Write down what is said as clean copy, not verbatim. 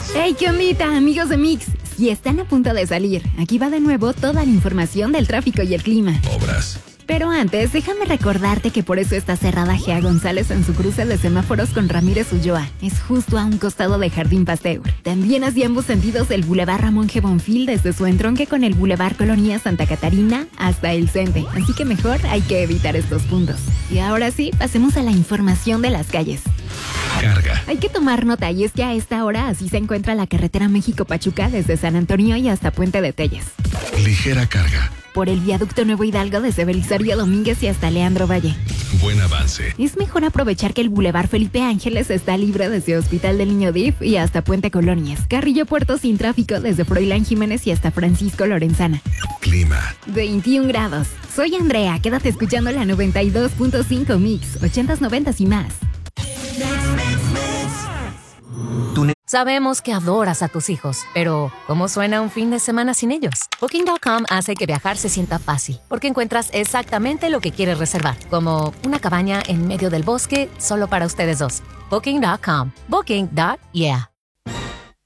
Hey, ¿qué ondita, amigos de Mix? Si están a punto de salir, aquí va de nuevo toda la información del tráfico y el clima. Obras. Pero antes, déjame recordarte que por eso está cerrada Gea González en su cruce de semáforos con Ramírez Ulloa. Es justo a un costado de Jardín Pasteur. También hacia ambos sentidos el Boulevard Ramón G. Bonfil desde su entronque con el Boulevard Colonia Santa Catarina hasta el Cente. Así que mejor hay que evitar estos puntos. Y ahora sí, pasemos a la información de las calles. Carga. Hay que tomar nota y es que a esta hora así se encuentra la carretera México-Pachuca desde San Antonio y hasta Puente de Telles. Ligera carga. Por el viaducto Nuevo Hidalgo desde Belisario Domínguez y hasta Leandro Valle. Buen avance. Es mejor aprovechar que el Boulevard Felipe Ángeles está libre desde Hospital del Niño DIF y hasta Puente Colonias. Carrillo Puerto sin tráfico desde Froilán Jiménez y hasta Francisco Lorenzana. Clima. 21 grados. Soy Andrea, quédate escuchando la 92.5 Mix, 80s, 90s y más. Sabemos que adoras a tus hijos, pero ¿cómo suena un fin de semana sin ellos? Booking.com hace que viajar se sienta fácil, porque encuentras exactamente lo que quieres reservar, como una cabaña en medio del bosque solo para ustedes dos. Booking.com. Booking.yeah.